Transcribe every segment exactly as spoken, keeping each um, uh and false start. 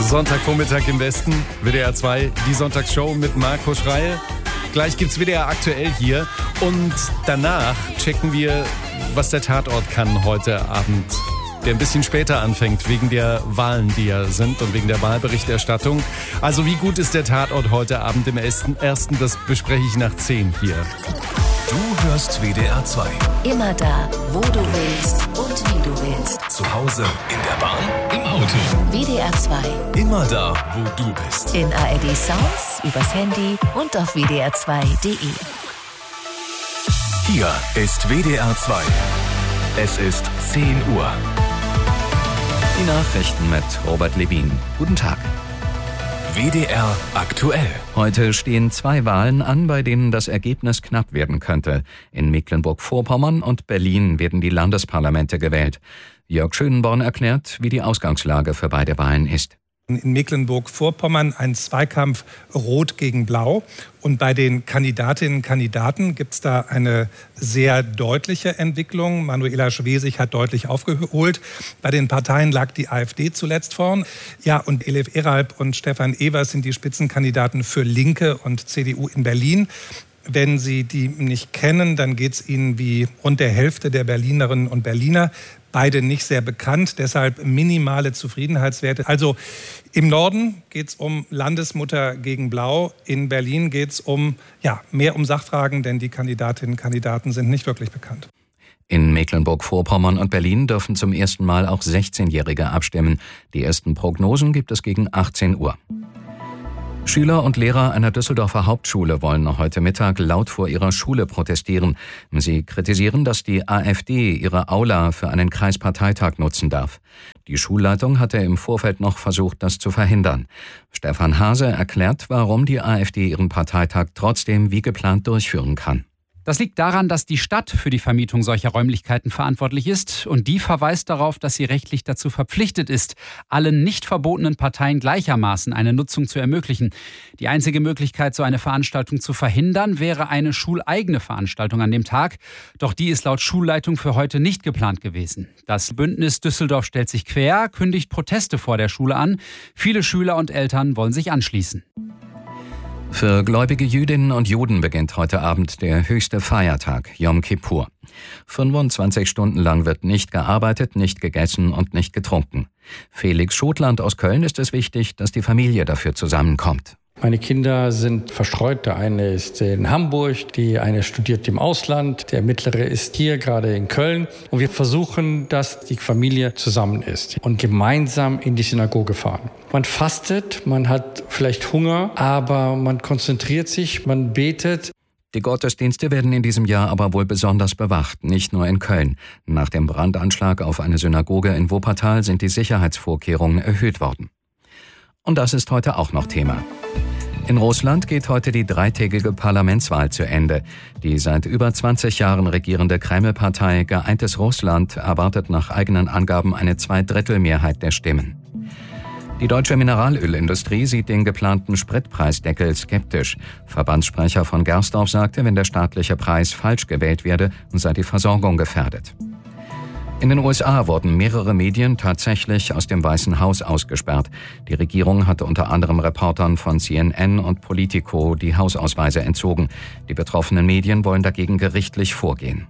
Sonntagvormittag im Westen, W D R zwei, die Sonntagsshow mit Marco Schreil. Gleich gibt's W D R aktuell hier und danach checken wir, was der Tatort kann heute Abend, der ein bisschen später anfängt, wegen der Wahlen, die ja sind und wegen der Wahlberichterstattung. Also wie gut ist der Tatort heute Abend im ersten, ersten das bespreche ich nach zehn hier. Du hörst W D R zwei. Immer da, wo du willst und wie du willst. Zu Hause, in der Bahn, im Auto. W D R zwei. Immer da, wo du bist. In A R D Sounds, übers Handy und auf W D R zwei Punkt D E. Hier ist W D R zwei. Es ist zehn Uhr. Die Nachrichten mit Robert Levin. Guten Tag. W D R aktuell. Heute stehen zwei Wahlen an, bei denen das Ergebnis knapp werden könnte. In Mecklenburg-Vorpommern und Berlin werden die Landesparlamente gewählt. Jörg Schönborn erklärt, wie die Ausgangslage für beide Wahlen ist. In Mecklenburg-Vorpommern ein Zweikampf Rot gegen Blau. Und bei den Kandidatinnen und Kandidaten gibt es da eine sehr deutliche Entwicklung. Manuela Schwesig hat deutlich aufgeholt. Bei den Parteien lag die AfD zuletzt vorn. Ja, und Elif Eralp und Stefan Evers sind die Spitzenkandidaten für Linke und C D U in Berlin. Wenn Sie die nicht kennen, dann geht es Ihnen wie rund der Hälfte der Berlinerinnen und Berliner. Beide nicht sehr bekannt, deshalb minimale Zufriedenheitswerte. Also im Norden geht es um Landesmutter gegen Blau. In Berlin geht es um, ja, mehr um Sachfragen, denn die Kandidatinnen und Kandidaten sind nicht wirklich bekannt. In Mecklenburg-Vorpommern und Berlin dürfen zum ersten Mal auch sechzehnjährige abstimmen. Die ersten Prognosen gibt es gegen achtzehn Uhr. Schüler und Lehrer einer Düsseldorfer Hauptschule wollen heute Mittag laut vor ihrer Schule protestieren. Sie kritisieren, dass die AfD ihre Aula für einen Kreisparteitag nutzen darf. Die Schulleitung hatte im Vorfeld noch versucht, das zu verhindern. Stefan Hase erklärt, warum die AfD ihren Parteitag trotzdem wie geplant durchführen kann. Das liegt daran, dass die Stadt für die Vermietung solcher Räumlichkeiten verantwortlich ist und die verweist darauf, dass sie rechtlich dazu verpflichtet ist, allen nicht verbotenen Parteien gleichermaßen eine Nutzung zu ermöglichen. Die einzige Möglichkeit, so eine Veranstaltung zu verhindern, wäre eine schuleigene Veranstaltung an dem Tag. Doch die ist laut Schulleitung für heute nicht geplant gewesen. Das Bündnis Düsseldorf stellt sich quer, kündigt Proteste vor der Schule an. Viele Schüler und Eltern wollen sich anschließen. Für gläubige Jüdinnen und Juden beginnt heute Abend der höchste Feiertag, Yom Kippur. fünfundzwanzig Stunden lang wird nicht gearbeitet, nicht gegessen und nicht getrunken. Felix Schotland aus Köln ist es wichtig, dass die Familie dafür zusammenkommt. Meine Kinder sind verstreut. Der eine ist in Hamburg, die eine studiert im Ausland, der mittlere ist hier gerade in Köln. Und wir versuchen, dass die Familie zusammen ist und gemeinsam in die Synagoge fahren. Man fastet, man hat vielleicht Hunger, aber man konzentriert sich, man betet. Die Gottesdienste werden in diesem Jahr aber wohl besonders bewacht, nicht nur in Köln. Nach dem Brandanschlag auf eine Synagoge in Wuppertal sind die Sicherheitsvorkehrungen erhöht worden. Und das ist heute auch noch Thema. In Russland geht heute die dreitägige Parlamentswahl zu Ende. Die seit über zwanzig Jahren regierende Kreml-Partei Geeintes Russland erwartet nach eigenen Angaben eine Zweidrittelmehrheit der Stimmen. Die deutsche Mineralölindustrie sieht den geplanten Spritpreisdeckel skeptisch. Verbandssprecher von Gersdorf sagte, wenn der staatliche Preis falsch gewählt werde, sei die Versorgung gefährdet. In den U S A wurden mehrere Medien tatsächlich aus dem Weißen Haus ausgesperrt. Die Regierung hatte unter anderem Reportern von C N N und Politico die Hausausweise entzogen. Die betroffenen Medien wollen dagegen gerichtlich vorgehen.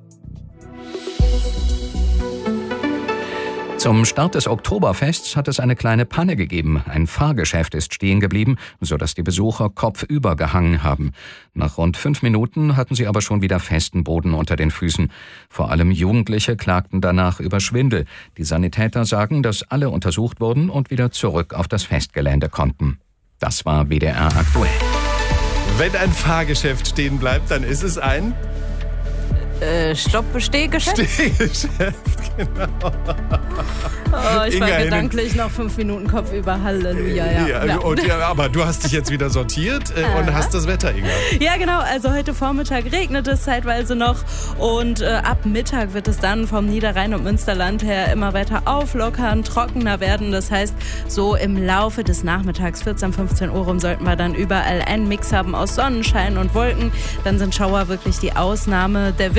Zum Start des Oktoberfests hat es eine kleine Panne gegeben. Ein Fahrgeschäft ist stehen geblieben, sodass die Besucher kopfüber gehangen haben. Nach rund fünf Minuten hatten sie aber schon wieder festen Boden unter den Füßen. Vor allem Jugendliche klagten danach über Schwindel. Die Sanitäter sagen, dass alle untersucht wurden und wieder zurück auf das Festgelände konnten. Das war W D R aktuell. Wenn ein Fahrgeschäft stehen bleibt, dann ist es ein... Äh, Stopp-Stehgeschäft? Stehgeschäft, genau. Oh, ich Inga war gedanklich noch fünf Minuten kopfüber. Halleluja, ja. Ja, ja. Und, ja, aber du hast dich jetzt wieder sortiert äh, und hast das Wetter, Inga. Ja, genau. Also heute Vormittag regnet es zeitweise noch und äh, ab Mittag wird es dann vom Niederrhein- und Münsterland her immer weiter auflockern, trockener werden. Das heißt, so im Laufe des Nachmittags, vierzehn, fünfzehn Uhr rum, sollten wir dann überall einen Mix haben aus Sonnenschein und Wolken. Dann sind Schauer wirklich die Ausnahme. Der Wind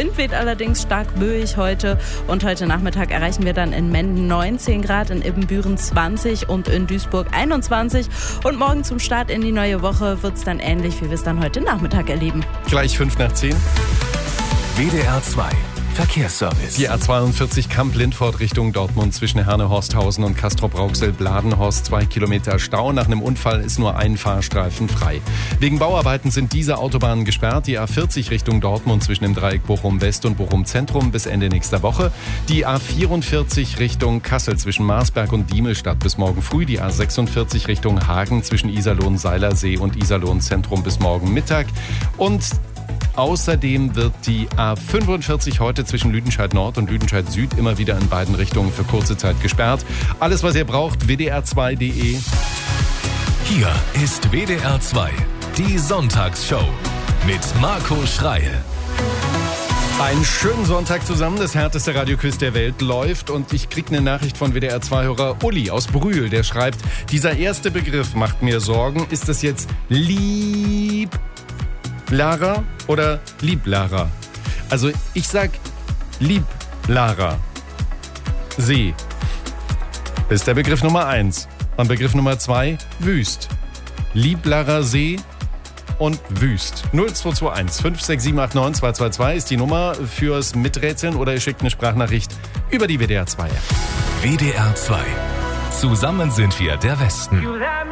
Wind weht allerdings stark böig heute und heute Nachmittag erreichen wir dann in Menden neunzehn Grad, in Ibbenbüren zwanzig und in Duisburg einundzwanzig. Und morgen zum Start in die neue Woche wird es dann ähnlich, wie wir es dann heute Nachmittag erleben. Gleich fünf nach zehn. W D R zwei Verkehrsservice. Die A zweiundvierzig Kamp-Lindfort Richtung Dortmund zwischen Herne-Horsthausen und Castrop-Rauxel-Bladenhorst. Zwei Kilometer Stau. Nach einem Unfall ist nur ein Fahrstreifen frei. Wegen Bauarbeiten sind diese Autobahnen gesperrt. Die A vierzig Richtung Dortmund zwischen dem Dreieck Bochum-West und Bochum-Zentrum bis Ende nächster Woche. Die A vierundvierzig Richtung Kassel zwischen Marsberg und Diemelstadt bis morgen früh. Die A sechsundvierzig Richtung Hagen zwischen Iserlohn-Seilersee und Iserlohn-Zentrum bis morgen Mittag. Und außerdem wird die A fünfundvierzig heute zwischen Lüdenscheid Nord und Lüdenscheid Süd immer wieder in beiden Richtungen für kurze Zeit gesperrt. Alles, was ihr braucht, w d r zwei punkt d e. Hier ist W D R zwei, die Sonntagsshow mit Marco Schreil. Einen schönen Sonntag zusammen. Das härteste Radioquiz der Welt läuft und ich kriege eine Nachricht von W D R zwei-Hörer Uli aus Brühl. Der schreibt, dieser erste Begriff macht mir Sorgen. Ist das jetzt lieb Lara oder Lieblara? Also ich sag Lieblara. See ist der Begriff Nummer eins. Und Begriff Nummer zwei, Wüst. Lieblara See und Wüst. null zwei zwei eins fünf sechs sieben acht neun zwei zwei zwei ist die Nummer fürs Miträtseln oder ihr schickt eine Sprachnachricht über die W D R zwei. W D R zwei. Zusammen sind wir der Westen.